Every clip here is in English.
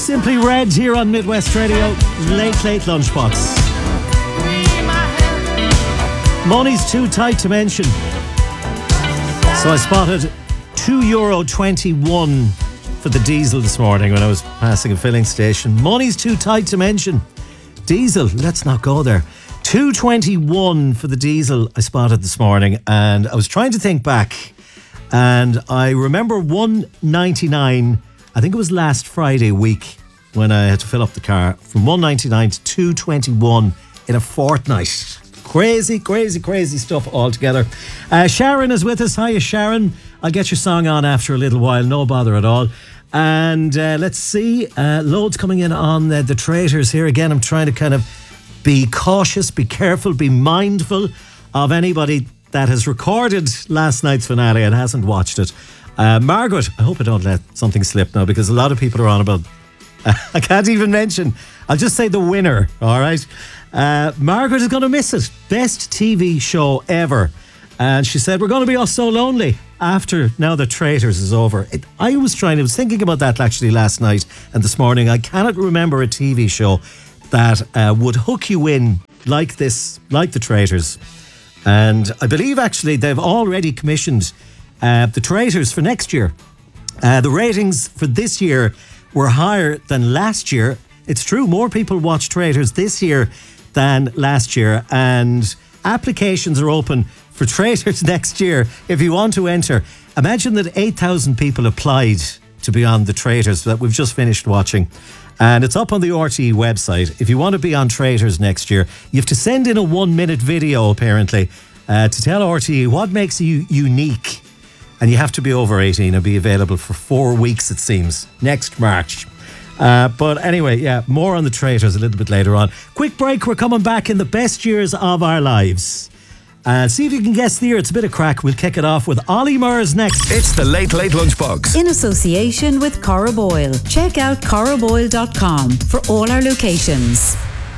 Simply Red here on Midwest Radio. Late Lunchbox. Money's too tight to mention. So I spotted €2.21 for the diesel this morning when I was passing a filling station. Money's too tight to mention. Diesel, let's not go there. $2.21 for the diesel I spotted this morning, and I was trying to think back, and I remember $1.99. I think it was last Friday week when I had to fill up the car, from $1.99 to $2.21 in a fortnight. Crazy stuff altogether. Sharon is with us. Hiya, Sharon. I'll get your song on after a little while, no bother at all. And let's see, loads coming in on the traitors here. Again, I'm trying to kind of be cautious, be careful, be mindful of anybody that has recorded last night's finale and hasn't watched it. Margaret, I hope I don't let something slip now, because a lot of people are on about, I can't even mention, I'll just say the winner, all right? Margaret is going to miss it. Best TV show ever. And she said, we're going to be all so lonely after now the Traitors is over. I was thinking about that actually last night and this morning. I cannot remember a TV show that would hook you in like this, like the Traitors. And I believe actually they've already commissioned the Traitors for next year. The ratings for this year were higher than last year. It's true, more people watch Traitors this year than last year, and applications are open for Traitors next year if you want to enter. Imagine that 8,000 people applied to be on the Traitors that we've just finished watching, and it's up on the RTE website. If you want to be on Traitors next year, you have to send in a 1-minute video apparently to tell RTE what makes you unique, and you have to be over 18 and be available for 4 weeks, it seems, next March. But anyway, yeah, more on the Traitors a little bit later on. Quick break, we're coming back in the best years of our lives. See if you can guess the year. It's a bit of crack. We'll kick it off with Ollie Murs next. It's the Late Lunchbox. In association with Cora Boyle. Check out coraboyle.com for all our locations.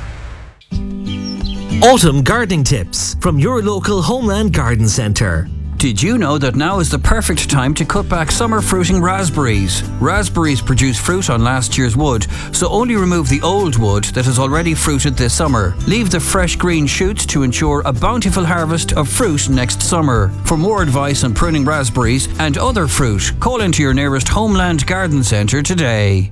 Autumn gardening tips from your local Homeland Garden Centre. Did you know that now is the perfect time to cut back summer fruiting raspberries? Raspberries produce fruit on last year's wood, so only remove the old wood that has already fruited this summer. Leave the fresh green shoots to ensure a bountiful harvest of fruit next summer. For more advice on pruning raspberries and other fruit, call into your nearest Homeland Garden Centre today.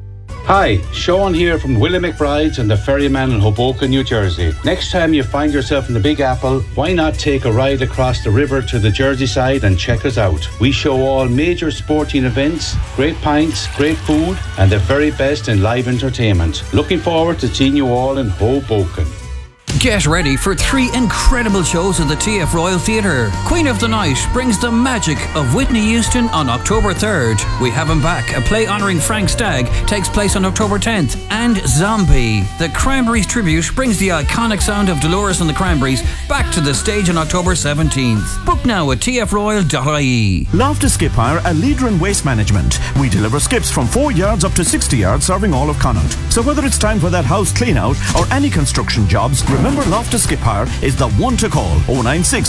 Hi, Sean here from Willie McBride's and the Ferryman in Hoboken, New Jersey. Next time you find yourself in the Big Apple, why not take a ride across the river to the Jersey side and check us out? We show all major sporting events, great pints, great food, and the very best in live entertainment. Looking forward to seeing you all in Hoboken. Get ready for 3 incredible shows at the TF Royal Theatre. Queen of the Night brings the magic of Whitney Houston on October 3rd. We Have Him Back, a play honouring Frank Stagg, takes place on October 10th. And Zombie, the Cranberries tribute, brings the iconic sound of Dolores and the Cranberries back to the stage on October 17th. Book now at tfroyal.ie. Loftus Skip Hire, a leader in waste management. We deliver skips from 4 yards up to 60 yards, serving all of Connaught. So whether it's time for that house clean out or any construction jobs, remember Loftus Skip Hire is the one to call. 096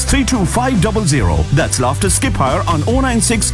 325 00. That's Loftus Skip Hire on 096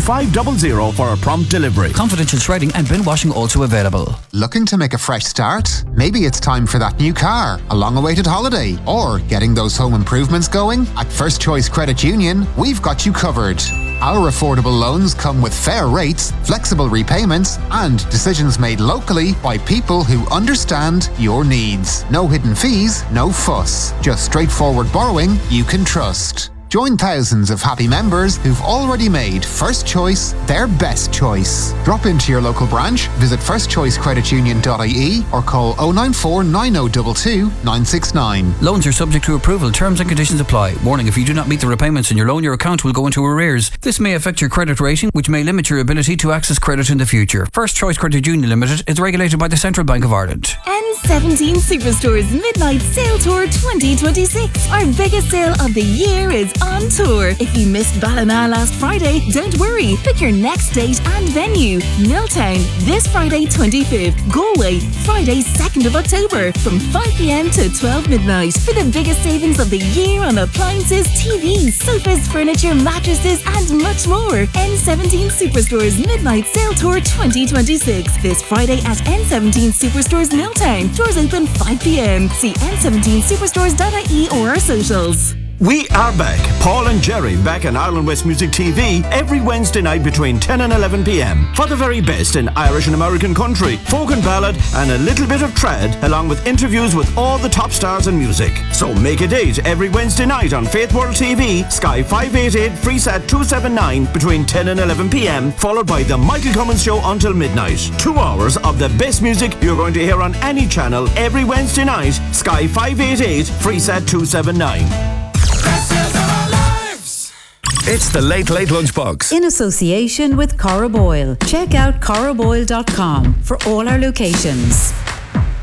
325 00 for a prompt delivery. Confidential shredding and bin washing also available. Looking to make a fresh start? Maybe it's time for that new car, a long-awaited holiday, or getting those home improvements going? At First Choice Credit Union, we've got you covered. Our affordable loans come with fair rates, flexible repayments, and decisions made locally by people who understand your needs. No hidden fees, no fuss. Just straightforward borrowing you can trust. Join thousands of happy members who've already made First Choice their best choice. Drop into your local branch, visit firstchoicecreditunion.ie or call 094 9022 969. Loans are subject to approval. Terms and conditions apply. Warning, if you do not meet the repayments in your loan, your account will go into arrears. This may affect your credit rating, which may limit your ability to access credit in the future. First Choice Credit Union Limited is regulated by the Central Bank of Ireland. N17 Superstores Midnight Sale Tour 2026. Our biggest sale of the year is on tour. If you missed Ballina last Friday, don't worry. Pick your next date and venue. Milltown, this Friday 25th. Galway, Friday 2nd of October from 5 p.m. to 12 midnight. For the biggest savings of the year on appliances, TVs, sofas, furniture, mattresses and much more. N17 Superstore's Midnight Sale Tour 2026. This Friday at N17 Superstores Milltown. Doors open 5 p.m. See n17superstores.ie or our socials. We are back. Paul and Jerry back on Ireland West Music TV every Wednesday night between 10 and 11 p.m. for the very best in Irish and American country, folk and ballad, and a little bit of trad, along with interviews with all the top stars in music. So make a date every Wednesday night on Faith World TV, Sky 588, Freesat 279 between 10 and 11 p.m, followed by the Michael Cummins Show until midnight. 2 hours of the best music you're going to hear on any channel every Wednesday night, Sky 588, Freesat 279. It's the Late Late Lunchbox. In association with Cora Boyle. Check out coraboyle.com for all our locations.